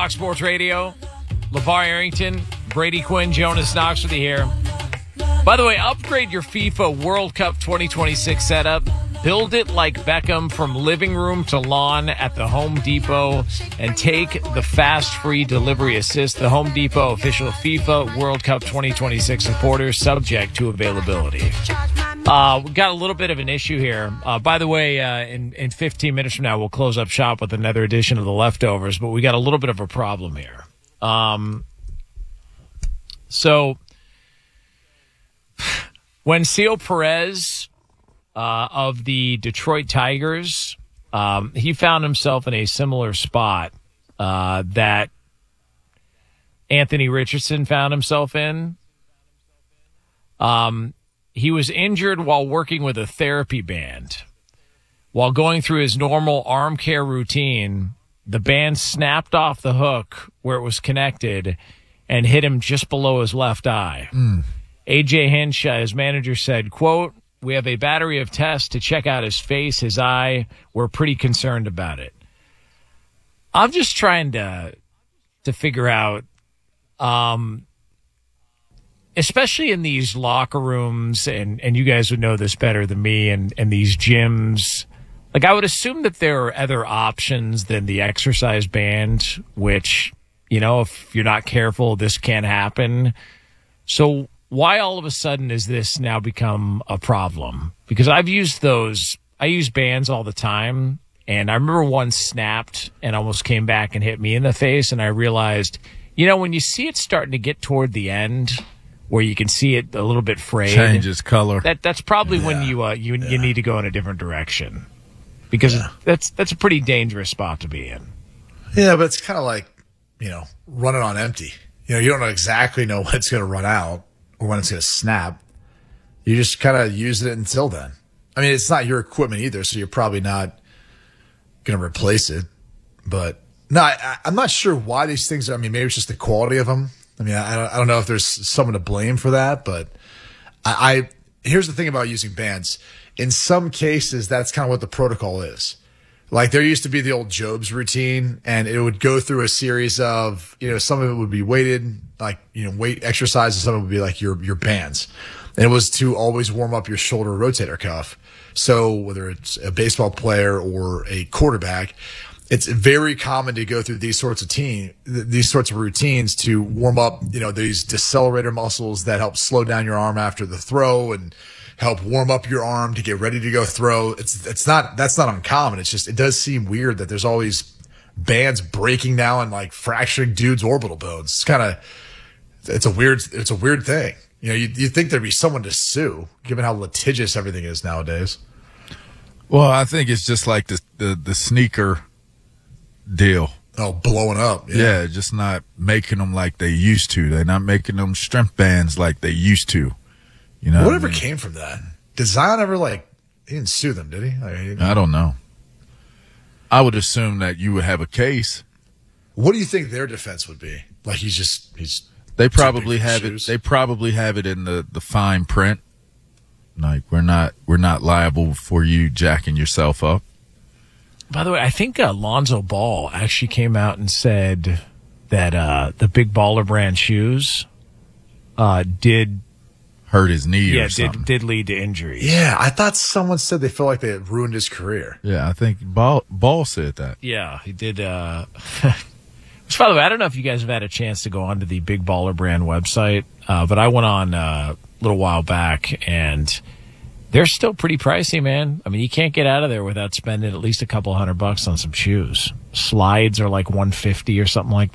Fox Sports Radio. LeVar Arrington, Brady Quinn, Jonas Knox with you here. By the way, upgrade your FIFA World Cup 2026 setup. Build it like Beckham from living room to lawn at the Home Depot and take the fast free delivery assist. The Home Depot official FIFA World Cup 2026 supporter, subject to availability. We got a little bit of an issue here. By the way, in 15 minutes from now, we'll close up shop with another edition of The Leftovers, but we got a little bit of a problem here. So when Seal Perez of the Detroit Tigers, he found himself in a similar spot that Anthony Richardson found himself in. He was injured while working with a therapy band. While going through his normal arm care routine, the band snapped off the hook where it was connected and hit him just below his left eye. A.J. Hinch, his manager, said, quote, "We have a battery of tests to check out his face, his eye. We're pretty concerned about it." I'm just trying to figure out, especially in these locker rooms, and you guys would know this better than me, and these gyms, like I would assume that there are other options than the exercise band, which, you know, if you're not careful, this can happen. So why all of a sudden has this now become a problem? Because I use bands all the time, and I remember one snapped and almost came back and hit me in the face, and I realized, you know, when you see it starting to get toward the end, where you can see it a little bit frayed, changes color. That's probably when you need to go in a different direction, because that's a pretty dangerous spot to be in. Yeah, but it's kind of like, you know, running on empty. You know, you don't exactly know when it's going to run out or when it's going to snap. You just kind of use it until then. I mean, it's not your equipment either, so you're probably not going to replace it. But no, I'm not sure why these things are. I mean, maybe it's just the quality of them. I mean, I don't know if there's someone to blame for that, but here's the thing about using bands. In some cases, that's kind of what the protocol is. Like, there used to be the old Jobs routine, and it would go through a series of, you know, some of it would be weighted, like, you know, weight exercises. Some of it would be like your bands. And it was to always warm up your shoulder rotator cuff. So whether it's a baseball player or a quarterback, it's very common to go through these sorts of routines to warm up, you know, these decelerator muscles that help slow down your arm after the throw and help warm up your arm to get ready to go throw. That's not uncommon. It's just, it does seem weird that there's always bands breaking now and like fracturing dudes' orbital bones. It's a weird thing. You know, you think there'd be someone to sue, given how litigious everything is nowadays. Well, I think it's just like the sneaker deal. Oh, blowing up. Yeah, just not making them like they used to. They're not making them strength bands like they used to. You know, whatever came from that? Did Zion ever he didn't sue them, did he? I don't know. I would assume that you would have a case. What do you think their defense would be? Like he's they probably have it. They probably have it in the fine print. Like, we're not liable for you jacking yourself up. By the way, I think Lonzo Ball actually came out and said that the Big Baller brand shoes did hurt his knee or something. did lead to injuries. Yeah, I thought someone said they felt like they had ruined his career. Yeah, I think Ball said that. Yeah, he did. Which, by the way, I don't know if you guys have had a chance to go onto the Big Baller brand website, but I went on a little while back, and they're still pretty pricey, man. I mean, you can't get out of there without spending at least a couple $100 on some shoes. Slides are like $150 or something like that.